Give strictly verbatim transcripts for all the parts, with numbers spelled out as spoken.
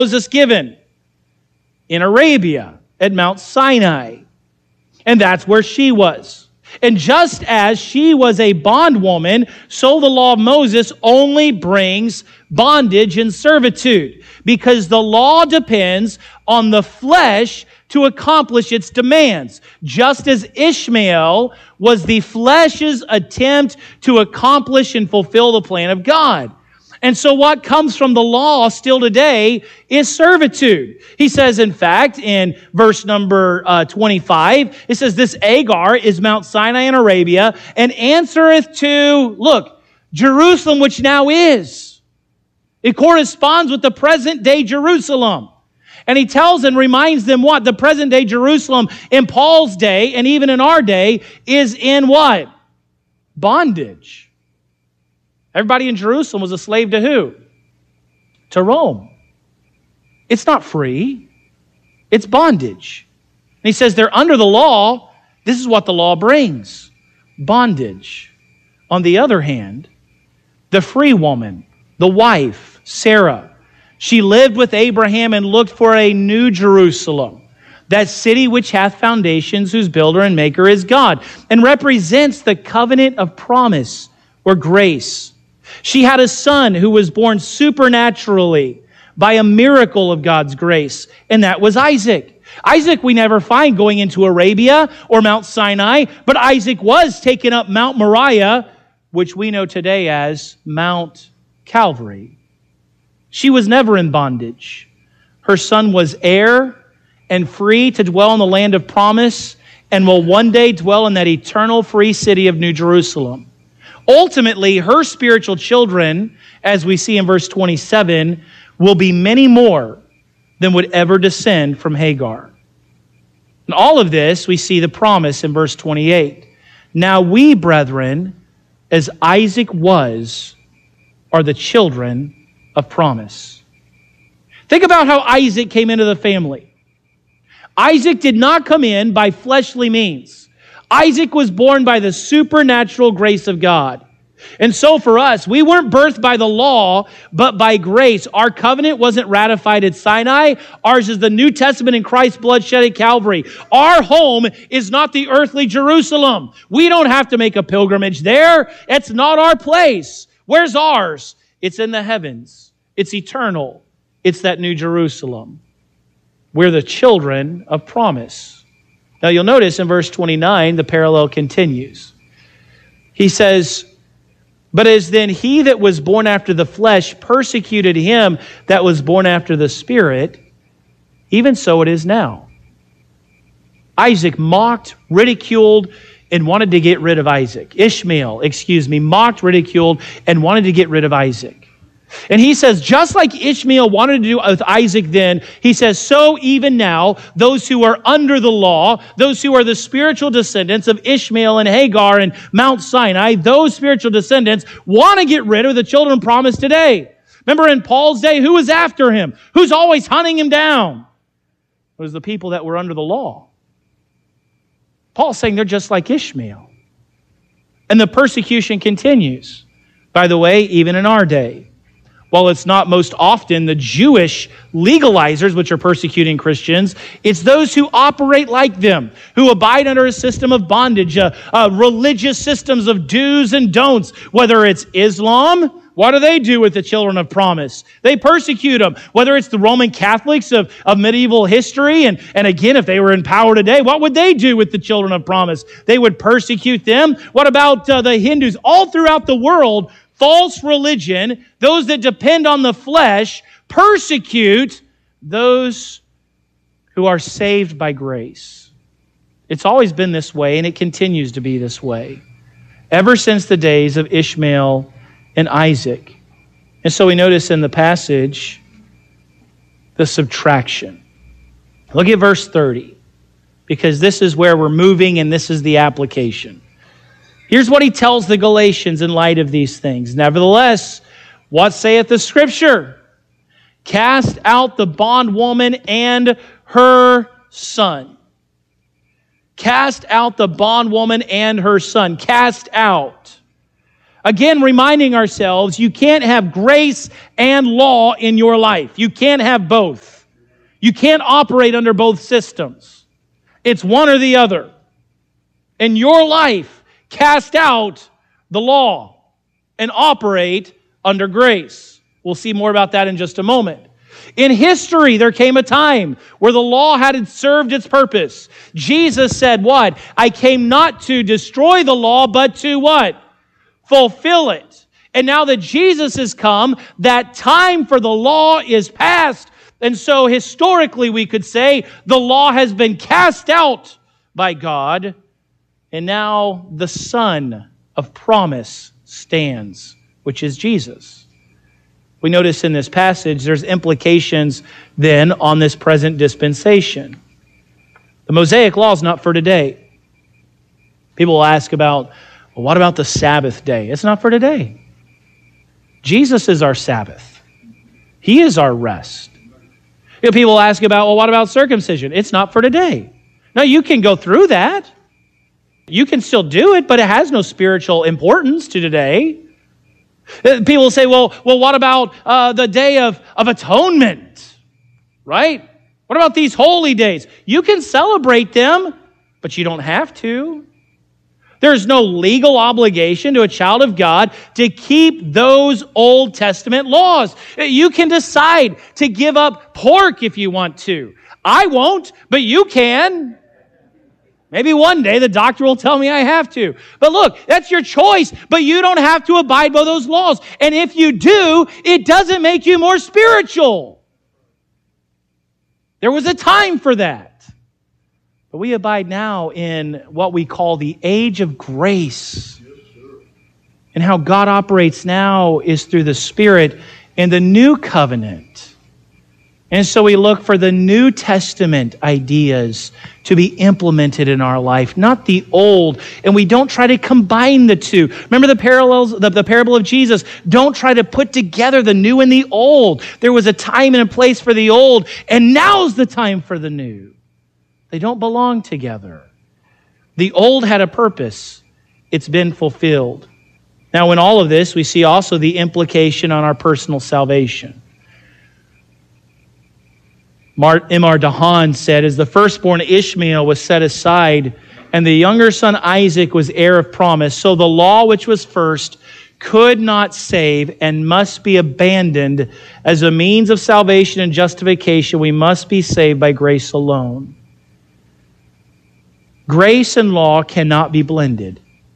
Moses given? In Arabia, at Mount Sinai. And that's where she was. And just as she was a bondwoman, so the law of Moses only brings bondage and servitude, because the law depends on the flesh to accomplish its demands, just as Ishmael was the flesh's attempt to accomplish and fulfill the plan of God. And so what comes from the law still today is servitude. He says, in fact, in verse number uh, twenty-five, it says, this Agar is Mount Sinai in Arabia, and answereth to, look, Jerusalem, which now is. It corresponds with the present day Jerusalem. And he tells and reminds them what? The present day Jerusalem in Paul's day, and even in our day, is in what? Bondage. Everybody in Jerusalem was a slave to who? To Rome. It's not free. It's bondage. And he says they're under the law. This is what the law brings. Bondage. On the other hand, the free woman, the wife, Sarah, she lived with Abraham and looked for a new Jerusalem, that city which hath foundations, whose builder and maker is God, and represents the covenant of promise or grace. She had a son who was born supernaturally by a miracle of God's grace, and that was Isaac. Isaac we never find going into Arabia or Mount Sinai, but Isaac was taken up Mount Moriah, which we know today as Mount Calvary. She was never in bondage. Her son was heir and free to dwell in the land of promise, and will one day dwell in that eternal free city of New Jerusalem. Ultimately, her spiritual children, as we see in verse twenty-seven, will be many more than would ever descend from Hagar. In all of this, we see the promise in verse twenty-eight. Now we, brethren, as Isaac was, are the children of promise. Think about how Isaac came into the family. Isaac did not come in by fleshly means. Isaac was born by the supernatural grace of God. And so for us, we weren't birthed by the law, but by grace. Our covenant wasn't ratified at Sinai. Ours is the New Testament in Christ's blood shed at Calvary. Our home is not the earthly Jerusalem. We don't have to make a pilgrimage there. It's not our place. Where's ours? It's in the heavens. It's eternal. It's that New Jerusalem. We're the children of promise. Now you'll notice in verse twenty-nine, the parallel continues. He says, but as then he that was born after the flesh persecuted him that was born after the Spirit, even so it is now. Isaac mocked, ridiculed, and wanted to get rid of Isaac. Ishmael, excuse me, mocked, ridiculed, and wanted to get rid of Isaac. And he says, just like Ishmael wanted to do with Isaac then, he says, so even now, those who are under the law, those who are the spiritual descendants of Ishmael and Hagar and Mount Sinai, those spiritual descendants want to get rid of the children of promise today. Remember in Paul's day, who was after him? Who's always hunting him down? It was the people that were under the law. Paul's saying they're just like Ishmael. And the persecution continues. By the way, even in our day. While it's not most often the Jewish legalizers which are persecuting Christians, it's those who operate like them, who abide under a system of bondage, uh, uh, religious systems of do's and don'ts. Whether it's Islam, what do they do with the children of promise? They persecute them. Whether it's the Roman Catholics of, of medieval history, and, and again, if they were in power today, what would they do with the children of promise? They would persecute them. What about uh, the Hindus? All throughout the world, false religion, those that depend on the flesh, persecute those who are saved by grace. It's always been this way, and it continues to be this way, ever since the days of Ishmael and Isaac. And so we notice in the passage the subtraction. Look at verse thirty, because this is where we're moving and this is the application. Here's what he tells the Galatians in light of these things. Nevertheless, what saith the Scripture? Cast out the bondwoman and her son. Cast out the bondwoman and her son. Cast out. Again, reminding ourselves, you can't have grace and law in your life. You can't have both. You can't operate under both systems. It's one or the other. In your life, cast out the law and operate under grace. We'll see more about that in just a moment. In history, there came a time where the law had served its purpose. Jesus said what? I came not to destroy the law, but to what? Fulfill it. And now that Jesus has come, that time for the law is past. And so historically we could say the law has been cast out by God. And now the Son of promise stands, which is Jesus. We notice in this passage there's implications then on this present dispensation. The Mosaic law is not for today. People will ask about, well, what about the Sabbath day? It's not for today. Jesus is our Sabbath. He is our rest. You know, people ask about, well, what about circumcision? It's not for today. No, you can go through that. You can still do it, but it has no spiritual importance to today. People say, well, well, what about uh, the Day of, of Atonement? Right? What about these holy days? You can celebrate them, but you don't have to. There's no legal obligation to a child of God to keep those Old Testament laws. You can decide to give up pork if you want to. I won't, but you can. Maybe one day the doctor will tell me I have to. But look, that's your choice, but you don't have to abide by those laws. And if you do, it doesn't make you more spiritual. There was a time for that. But we abide now in what we call the age of grace. And how God operates now is through the Spirit in the new covenant. And so we look for the New Testament ideas to be implemented in our life, not the old. And we don't try to combine the two. Remember the parallels, the, the parable of Jesus. Don't try to put together the new and the old. There was a time and a place for the old, and now's the time for the new. They don't belong together. The old had a purpose. It's been fulfilled. Now, in all of this, we see also the implication on our personal salvation. M R DeHaan said, as the firstborn Ishmael was set aside, and the younger son Isaac was heir of promise, so the law which was first could not save and must be abandoned as a means of salvation and justification. We must be saved by grace alone. Grace and law cannot be blended.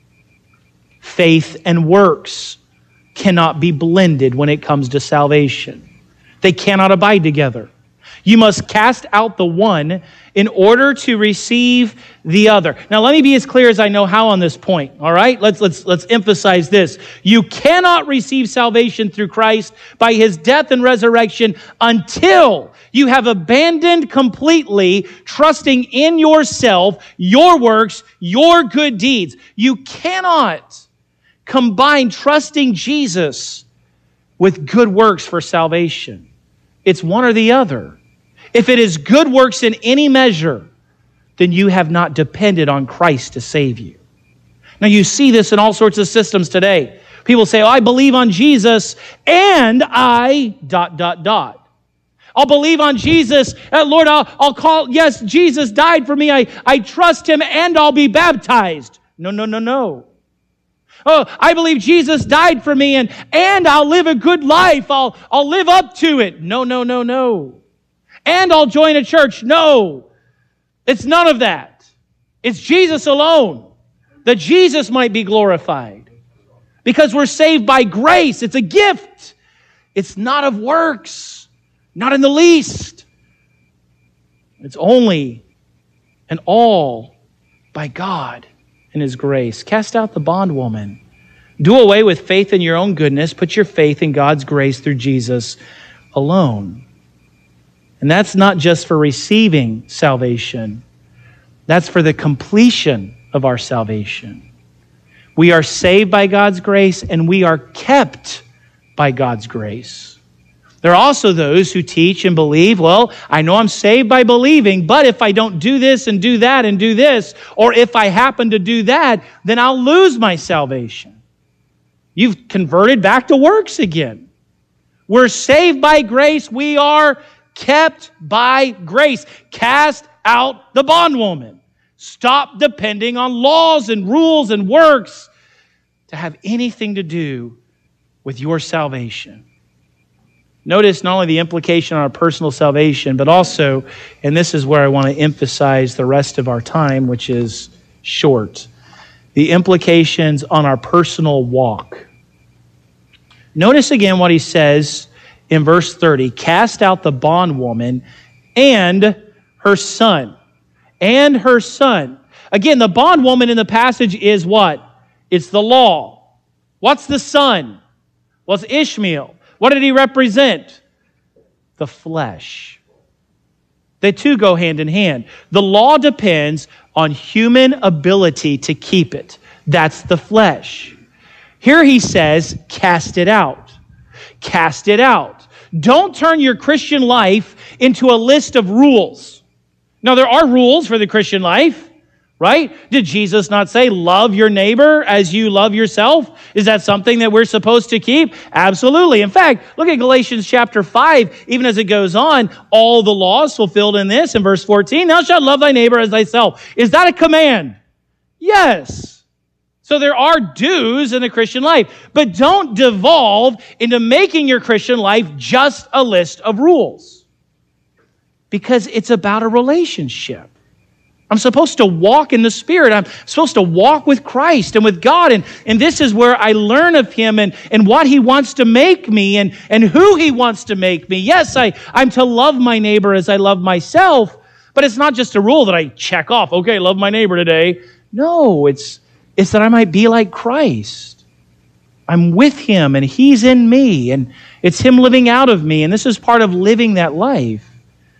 Faith and works cannot be blended when it comes to salvation. They cannot abide together. You must cast out the one in order to receive the other. Now, let me be as clear as I know how on this point. All right? Let's, let's, let's emphasize this. You cannot receive salvation through Christ by His death and resurrection until you have abandoned completely trusting in yourself, your works, your good deeds. You cannot combine trusting Jesus with good works for salvation. It's one or the other. If it is good works in any measure, then you have not depended on Christ to save you. Now you see this in all sorts of systems today. People say, oh, I believe on Jesus and I dot, dot, dot. I'll believe on Jesus. Uh, Lord, I'll, I'll call, yes, Jesus died for me. I, I trust Him and I'll be baptized. No, no, no, no. Oh, I believe Jesus died for me and, and I'll live a good life. I'll, I'll live up to it. No, no, no, no. And I'll join a church. No, it's none of that. It's Jesus alone. That Jesus might be glorified. Because we're saved by grace. It's a gift. It's not of works. Not in the least. It's only and all by God and His grace. Cast out the bondwoman. Do away with faith in your own goodness. Put your faith in God's grace through Jesus alone. And that's not just for receiving salvation. That's for the completion of our salvation. We are saved by God's grace and we are kept by God's grace. There are also those who teach and believe, well, I know I'm saved by believing, but if I don't do this and do that and do this, or if I happen to do that, then I'll lose my salvation. You've converted back to works again. We're saved by grace. We are kept by grace. Cast out the bondwoman. Stop depending on laws and rules and works to have anything to do with your salvation. Notice not only the implication on our personal salvation, but also, and this is where I want to emphasize the rest of our time, which is short, the implications on our personal walk. Notice again what he says in verse thirty, cast out the bondwoman and her son. And her son. Again, the bondwoman in the passage is what? It's the law. What's the son? Well, it's Ishmael. What did he represent? The flesh. They two go hand in hand. The law depends on human ability to keep it. That's the flesh. Here he says, cast it out. Cast it out. Don't turn your Christian life into a list of rules. Now, there are rules for the Christian life. Right? Did Jesus not say, love your neighbor as you love yourself? Is that something that we're supposed to keep? Absolutely. In fact, look at Galatians chapter five. Even as it goes on, all the laws fulfilled in this, in verse fourteen, thou shalt love thy neighbor as thyself. Is that a command? Yes. So there are do's in the Christian life. But don't devolve into making your Christian life just a list of rules. Because it's about a relationship. I'm supposed to walk in the Spirit. I'm supposed to walk with Christ and with God. And, and this is where I learn of Him and, and what He wants to make me and, and who He wants to make me. Yes, I, I'm to love my neighbor as I love myself, but it's not just a rule that I check off. Okay, love my neighbor today. No, it's, it's that I might be like Christ. I'm with Him and He's in me and it's Him living out of me. And this is part of living that life.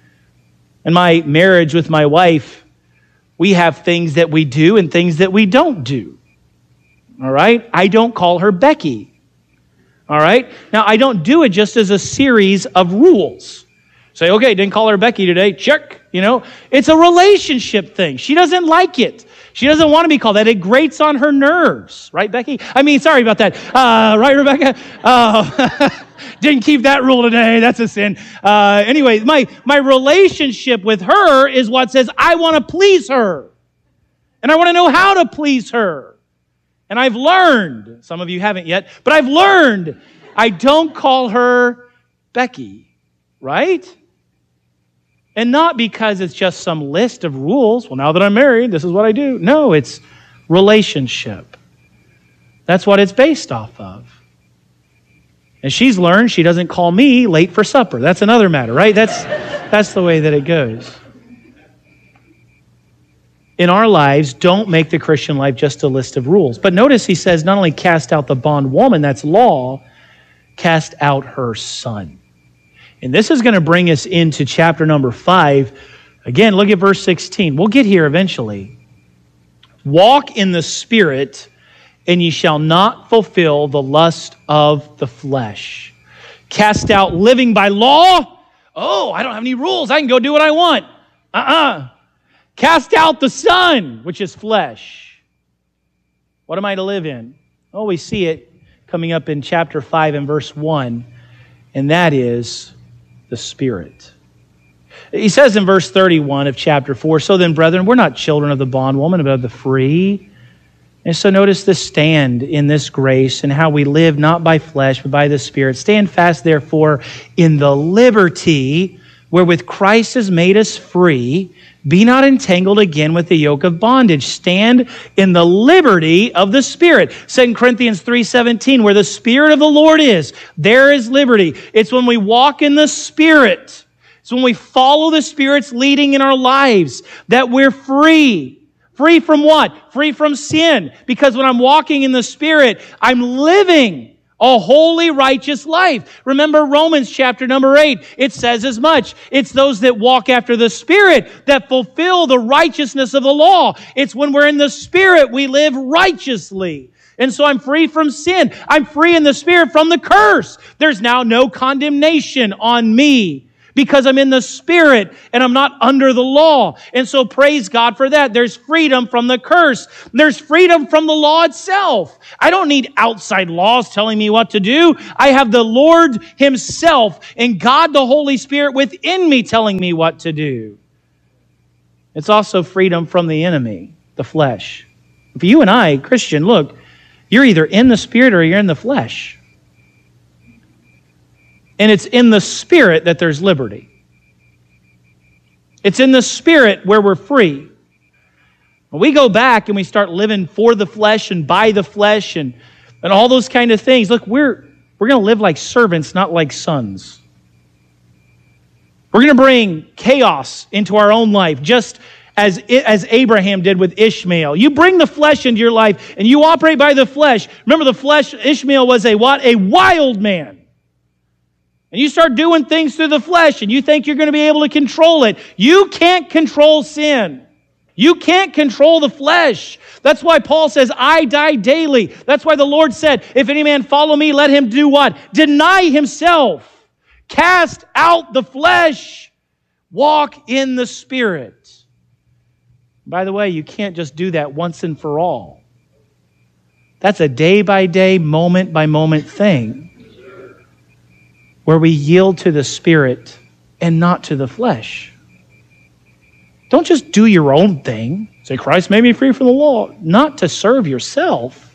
In my marriage with my wife, we have things that we do and things that we don't do. All right? I don't call her Becky. All right? Now, I don't do it just as a series of rules. Say, okay, didn't call her Becky today. Check. You know, it's a relationship thing. She doesn't like it. She doesn't want to be called that. It grates on her nerves. Right, Becky? I mean, sorry about that. Uh, right, Rebecca? Uh, didn't keep that rule today. That's a sin. Uh, anyway, my, my relationship with her is what says, I want to please her. And I want to know how to please her. And I've learned, some of you haven't yet, but I've learned I don't call her Becky. Right? And not because it's just some list of rules. Well, now that I'm married, this is what I do. No, it's relationship. That's what it's based off of. And she's learned she doesn't call me late for supper. That's another matter, right? That's, that's the way that it goes. In our lives, don't make the Christian life just a list of rules. But notice he says not only cast out the bondwoman, that's law, cast out her son. And this is going to bring us into chapter number five. Again, look at verse sixteen. We'll get here eventually. Walk in the Spirit, and ye shall not fulfill the lust of the flesh. Cast out living by law. Oh, I don't have any rules. I can go do what I want. Uh-uh. Cast out the Son, which is flesh. What am I to live in? Oh, we see it coming up in chapter five and verse one. And that is the Spirit. He says in verse thirty-one of chapter four, so then, brethren, we're not children of the bondwoman, but of the free. And so notice the stand in this grace and how we live not by flesh, but by the Spirit. Stand fast, therefore, in the liberty wherewith Christ has made us free. Be not entangled again with the yoke of bondage. Stand in the liberty of the Spirit. Second Corinthians three seventeen, where the Spirit of the Lord is, there is liberty. It's when we walk in the Spirit. It's when we follow the Spirit's leading in our lives that we're free. Free from what? Free from sin. Because when I'm walking in the Spirit, I'm living a holy, righteous life. Remember Romans chapter number eight. It says as much. It's those that walk after the Spirit that fulfill the righteousness of the law. It's when we're in the Spirit we live righteously. And so I'm free from sin. I'm free in the Spirit from the curse. There's now no condemnation on me. because I'm in the Spirit and I'm not under the law. And so praise God for that. There's freedom from the curse. There's freedom from the law itself. I don't need outside laws telling me what to do. I have the Lord Himself and God the Holy Spirit within me telling me what to do. It's also freedom from the enemy, the flesh. For you and I, Christian, look, you're either in the Spirit or you're in the flesh. And it's in the Spirit that there's liberty. It's in the Spirit where we're free. When we go back and we start living for the flesh and by the flesh and, and all those kind of things, look, we're, we're going to live like servants, not like sons. We're going to bring chaos into our own life, just as, as Abraham did with Ishmael. You bring the flesh into your life and you operate by the flesh. Remember, the flesh, Ishmael was a what? A wild man. And you start doing things through the flesh and you think you're going to be able to control it. You can't control sin. You can't control the flesh. That's why Paul says, I die daily. That's why the Lord said, if any man follow me, let him do what? Deny himself. Cast out the flesh. Walk in the Spirit. By the way, you can't just do that once and for all. That's a day-by-day, moment-by-moment thing, where we yield to the Spirit and not to the flesh. Don't just do your own thing. Say, Christ made me free from the law. Not to serve yourself.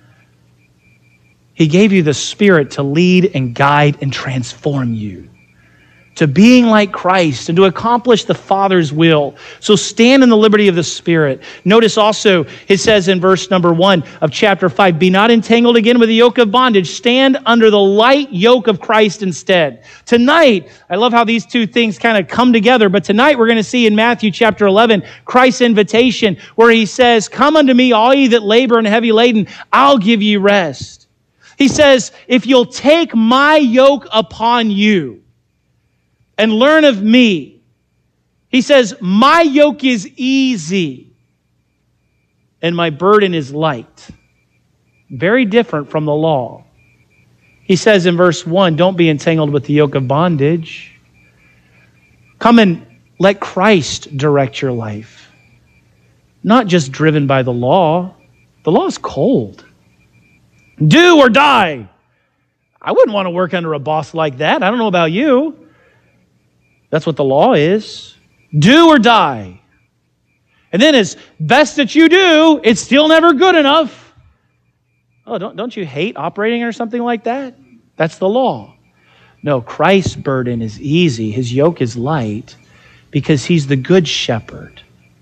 He gave you the Spirit to lead and guide and transform you to being like Christ and to accomplish the Father's will. So stand in the liberty of the Spirit. Notice also, it says in verse number one of chapter five, be not entangled again with the yoke of bondage. Stand under the light yoke of Christ instead. Tonight, I love how these two things kind of come together, but tonight we're going to see in Matthew chapter eleven, Christ's invitation, where He says, come unto me, all ye that labor and heavy laden, I'll give you rest. He says, if you'll take my yoke upon you, and learn of me. He says, my yoke is easy and my burden is light. Very different from the law. He says in verse one, don't be entangled with the yoke of bondage. Come and let Christ direct your life. Not just driven by the law. The law is cold. Do or die. I wouldn't want to work under a boss like that. I don't know about you. That's what the law is. Do or die. And then as best that you do, it's still never good enough. Oh, don't, don't you hate operating or something like that? That's the law. No, Christ's burden is easy. His yoke is light because He's the good shepherd.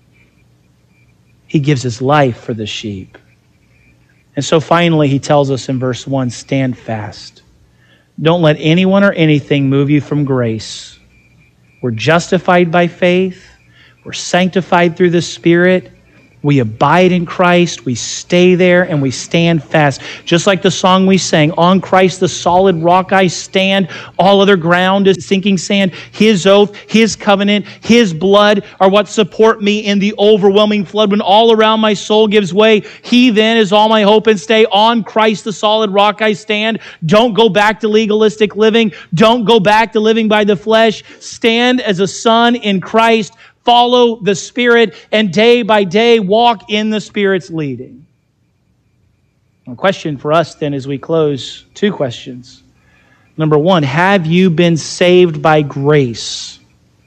He gives His life for the sheep. And so finally, He tells us in verse one, stand fast. Don't let anyone or anything move you from grace. We're justified by faith. We're sanctified through the Spirit. We abide in Christ. We stay there and we stand fast. Just like the song we sang, on Christ the solid rock I stand. All other ground is sinking sand. His oath, His covenant, His blood are what support me in the overwhelming flood. When all around my soul gives way, He then is all my hope and stay. On Christ the solid rock I stand. Don't go back to legalistic living. Don't go back to living by the flesh. Stand as a son in Christ. Follow the Spirit, and day by day walk in the Spirit's leading. A question for us then as we close, two questions. Number one, have you been saved by grace?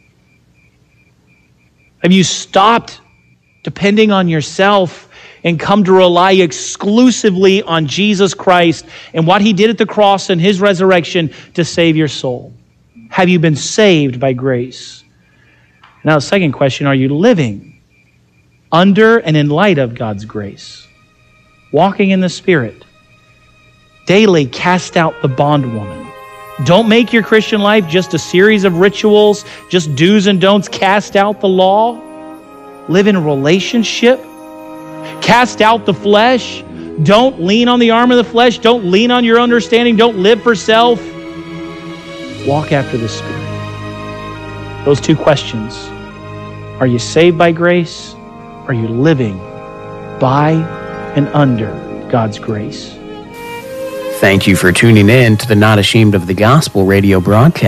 Have you stopped depending on yourself and come to rely exclusively on Jesus Christ and what He did at the cross and His resurrection to save your soul? Have you been saved by grace? Now, the second question, are you living under and in light of God's grace? Walking in the Spirit. Daily cast out the bondwoman. Don't make your Christian life just a series of rituals, just do's and don'ts. Cast out the law. Live in a relationship. Cast out the flesh. Don't lean on the arm of the flesh. Don't lean on your understanding. Don't live for self. Walk after the Spirit. Those two questions. Are you saved by grace? Are you living by and under God's grace? Thank you for tuning in to the Not Ashamed of the Gospel radio broadcast.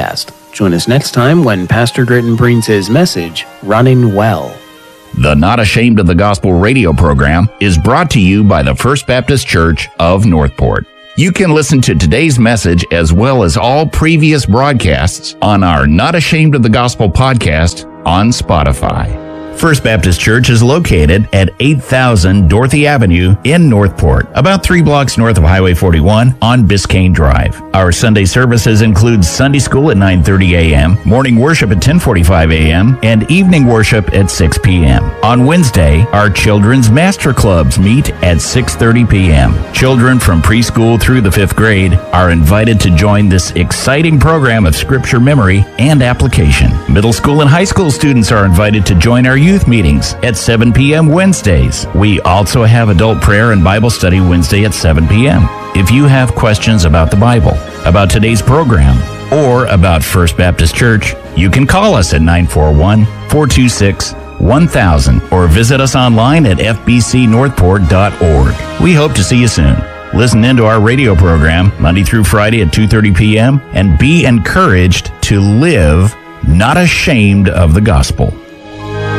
Join us next time when Pastor Gritton brings his message, Running Well. The Not Ashamed of the Gospel radio program is brought to you by the First Baptist Church of Northport. You can listen to today's message as well as all previous broadcasts on our Not Ashamed of the Gospel podcast on Spotify. First Baptist Church is located at eight thousand Dorothy Avenue in Northport, about three blocks north of Highway forty-one on Biscayne Drive. Our Sunday services include Sunday school at nine thirty a.m., morning worship at ten forty-five a.m., and evening worship at six p.m. On Wednesday, our children's master clubs meet at six thirty p.m. Children from preschool through the fifth grade are invited to join this exciting program of scripture memory and application. Middle school and high school students are invited to join our youth meetings at seven p.m. Wednesdays. We also have adult prayer and Bible study Wednesday at seven p.m. If you have questions about the Bible, about today's program, or about First Baptist Church, you can call us at nine four one, four two six, one thousand or visit us online at f b c northport dot org. We hope to see you soon. Listen into our radio program Monday through Friday at two thirty p.m. and be encouraged to live not ashamed of the gospel.